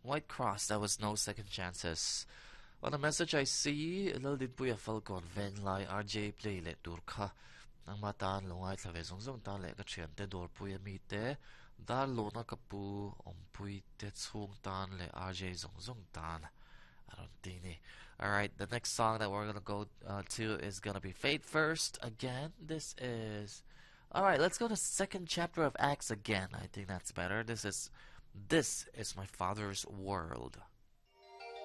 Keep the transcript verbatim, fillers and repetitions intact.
White Cross, there was no second chances. On the message I see, lal din puya falcon ven lai R J play le durkha. Nang matan longai tlave zong zong ta le ka thian te dor puya mi te. Dar lona kapu om pui te chung tan le R J zong zong tan. I don't think ni. Alright, the next song that we're gonna go uh, to is gonna be Fate First again. This is... Alright, let's go to second chapter of Acts again. I think that's better. This is... This is my father's world.